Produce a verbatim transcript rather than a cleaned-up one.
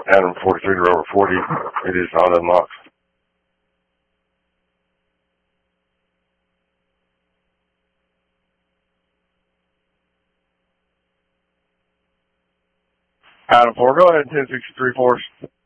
Adam forty-three to Rover forty. It is not unlocked. Adam four, go ahead, ten sixty-three force.